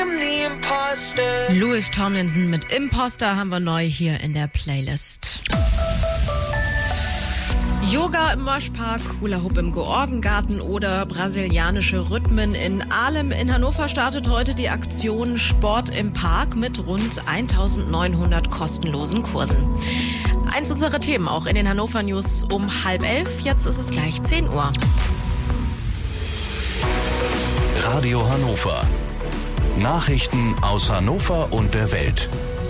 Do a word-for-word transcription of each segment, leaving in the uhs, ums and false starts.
am the imposter. Louis Tomlinson mit Imposter haben wir neu hier in der Playlist. Yoga im Waschpark, Hula Hoop im Georgengarten oder brasilianische Rhythmen in Ahlem. In Hannover startet heute die Aktion Sport im Park mit rund eintausendneunhundert kostenlosen Kursen. Eins unserer Themen auch in den Hannover News um halb elf. Jetzt ist es gleich zehn Uhr. Radio Hannover. Nachrichten aus Hannover und der Welt.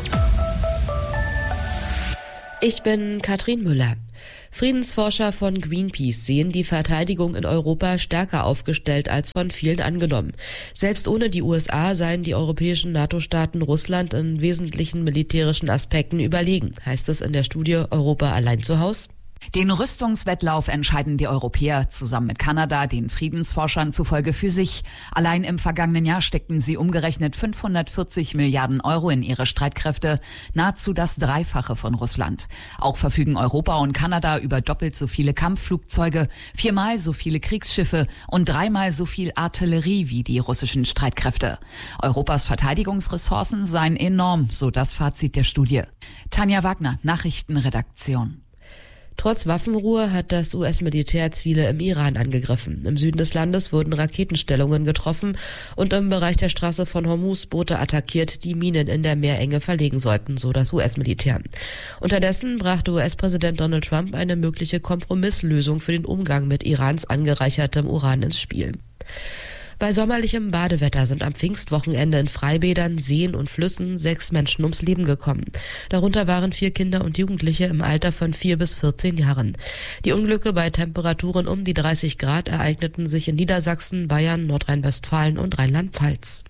Ich bin Katrin Müller. Friedensforscher von Greenpeace sehen die Verteidigung in Europa stärker aufgestellt als von vielen angenommen. Selbst ohne die U S A seien die europäischen NATO-Staaten Russland in wesentlichen militärischen Aspekten überlegen, heißt es in der Studie Europa allein zu Haus. Den Rüstungswettlauf entscheiden die Europäer zusammen mit Kanada, den Friedensforschern zufolge für sich. Allein im vergangenen Jahr steckten sie umgerechnet fünfhundertvierzig Milliarden Euro in ihre Streitkräfte, nahezu das Dreifache von Russland. Auch verfügen Europa und Kanada über doppelt so viele Kampfflugzeuge, viermal so viele Kriegsschiffe und dreimal so viel Artillerie wie die russischen Streitkräfte. Europas Verteidigungsressourcen seien enorm, so das Fazit der Studie. Tanja Wagner, Nachrichtenredaktion. Trotz Waffenruhe hat das U S-Militär Ziele im Iran angegriffen. Im Süden des Landes wurden Raketenstellungen getroffen und im Bereich der Straße von Hormuz Boote attackiert, die Minen in der Meerenge verlegen sollten, so das U S-Militär. Unterdessen brachte U S-Präsident Donald Trump eine mögliche Kompromisslösung für den Umgang mit Irans angereichertem Uran ins Spiel. Bei sommerlichem Badewetter sind am Pfingstwochenende in Freibädern, Seen und Flüssen sechs Menschen ums Leben gekommen. Darunter waren vier Kinder und Jugendliche im Alter von vier bis vierzehn Jahren. Die Unglücke bei Temperaturen um die dreißig Grad ereigneten sich in Niedersachsen, Bayern, Nordrhein-Westfalen und Rheinland-Pfalz.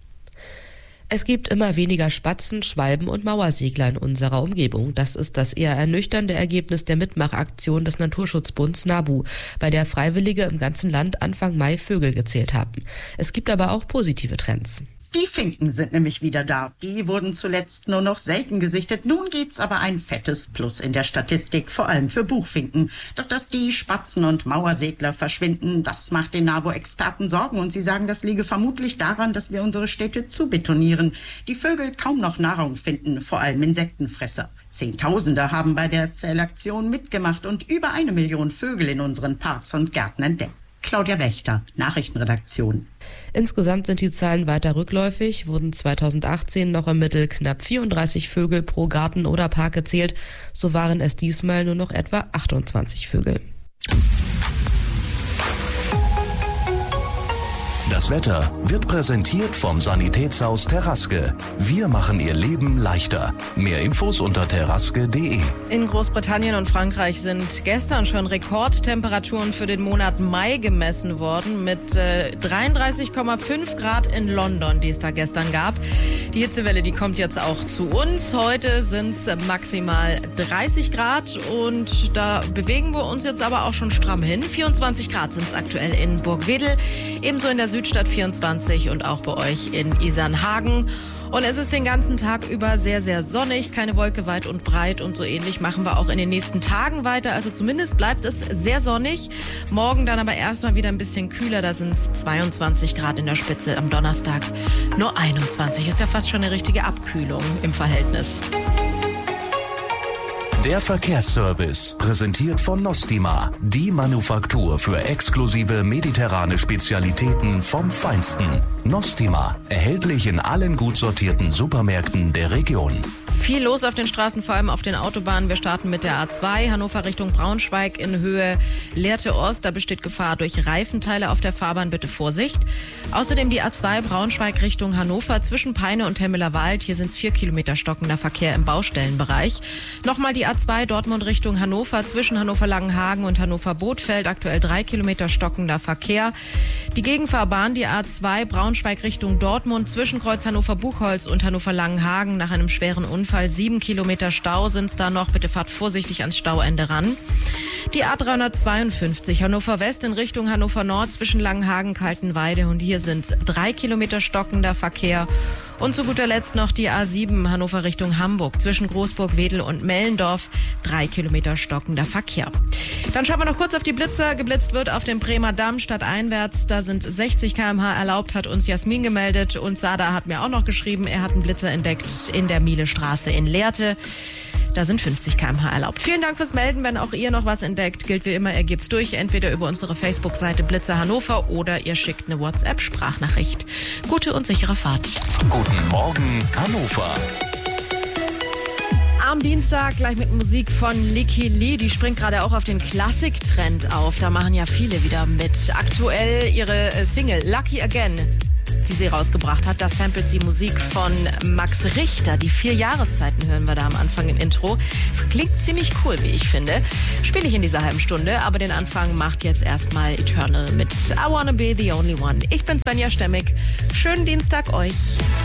Es gibt immer weniger Spatzen, Schwalben und Mauersegler in unserer Umgebung. Das ist das eher ernüchternde Ergebnis der Mitmachaktion des Naturschutzbunds NABU, bei der Freiwillige im ganzen Land Anfang Mai Vögel gezählt haben. Es gibt aber auch positive Trends. Die Finken sind nämlich wieder da. Die wurden zuletzt nur noch selten gesichtet. Nun gibt's aber ein fettes Plus in der Statistik, vor allem für Buchfinken. Doch dass die Spatzen und Mauersegler verschwinden, das macht den NABU-Experten Sorgen. Und sie sagen, das liege vermutlich daran, dass wir unsere Städte zu betonieren. Die Vögel kaum noch Nahrung finden, vor allem Insektenfresser. Zehntausende haben bei der Zählaktion mitgemacht und über eine Million Vögel in unseren Parks und Gärten entdeckt. Claudia Wächter, Nachrichtenredaktion. Insgesamt sind die Zahlen weiter rückläufig, wurden zweitausendachtzehn noch im Mittel knapp vierunddreißig Vögel pro Garten oder Park gezählt, so waren es diesmal nur noch etwa achtundzwanzig Vögel. Das Wetter wird präsentiert vom Sanitätshaus Teraske. Wir machen Ihr Leben leichter. Mehr Infos unter teraske punkt de. In Großbritannien und Frankreich sind gestern schon Rekordtemperaturen für den Monat Mai gemessen worden mit äh, dreiunddreißig Komma fünf Grad in London, die es da gestern gab. Die Hitzewelle, die kommt jetzt auch zu uns. Heute sind es maximal dreißig Grad und da bewegen wir uns jetzt aber auch schon stramm hin. vierundzwanzig Grad sind es aktuell in Burgwedel, ebenso in der Südstadt vierundzwanzig und auch bei euch in Isernhagen. Und es ist den ganzen Tag über sehr, sehr sonnig, keine Wolke weit und breit und so ähnlich machen wir auch in den nächsten Tagen weiter. Also zumindest bleibt es sehr sonnig. Morgen dann aber erstmal wieder ein bisschen kühler, da sind es zweiundzwanzig Grad in der Spitze, am Donnerstag nur einundzwanzig. Ist ja fast schon eine richtige Abkühlung im Verhältnis. Der Verkehrsservice, präsentiert von Nostima, die Manufaktur für exklusive mediterrane Spezialitäten vom Feinsten. Nostima, erhältlich in allen gut sortierten Supermärkten der Region. Viel los auf den Straßen, vor allem auf den Autobahnen. Wir starten mit der A zwei, Hannover Richtung Braunschweig in Höhe Lehrte-Ost. Da besteht Gefahr durch Reifenteile auf der Fahrbahn, bitte Vorsicht. Außerdem die A zwei Braunschweig Richtung Hannover zwischen Peine und Hemmeler Wald. Hier sind es vier Kilometer stockender Verkehr im Baustellenbereich. Nochmal die A zwei Dortmund Richtung Hannover zwischen Hannover-Langenhagen und Hannover-Bothfeld. Aktuell drei Kilometer stockender Verkehr. Die Gegenfahrbahn, die A zwei Braunschweig Richtung Dortmund zwischen Kreuz Hannover-Buchholz und Hannover-Langenhagen nach einem schweren Unfall. Sieben Kilometer Stau sind es da noch. Bitte fahrt vorsichtig ans Stauende ran. Die A dreihundertzweiundfünfzig Hannover West in Richtung Hannover Nord zwischen Langenhagen, Kaltenweide und hier sind drei Kilometer stockender Verkehr. Und zu guter Letzt noch die A sieben Hannover Richtung Hamburg. Zwischen Großburg, Wedel und Mellendorf. Drei Kilometer stockender Verkehr. Dann schauen wir noch kurz auf die Blitzer. Geblitzt wird auf dem Bremer Damm stadteinwärts. Da sind sechzig Kilometer pro Stunde erlaubt, hat uns Jasmin gemeldet. Und Sada hat mir auch noch geschrieben, er hat einen Blitzer entdeckt in der Mielestraße in Lehrte. Da sind fünfzig Kilometer pro Stunde erlaubt. Vielen Dank fürs Melden. Wenn auch ihr noch was entdeckt, gilt wie immer, ihr gebt's durch. Entweder über unsere Facebook-Seite Blitzer Hannover oder ihr schickt eine WhatsApp-Sprachnachricht. Gute und sichere Fahrt. Guten Morgen, Hannover. Am Dienstag gleich mit Musik von Licky Lee. Die springt gerade auch auf den Klassiktrend auf. Da machen ja viele wieder mit. Aktuell ihre Single Lucky Again, die sie rausgebracht hat. Da samplet sie Musik von Max Richter. Die vier Jahreszeiten hören wir da am Anfang im Intro. Es klingt ziemlich cool, wie ich finde. Spiele ich in dieser halben Stunde, aber den Anfang macht jetzt erstmal Eternal mit I Wanna Be The Only One. Ich bin Svenja Stemmig. Schönen Dienstag euch.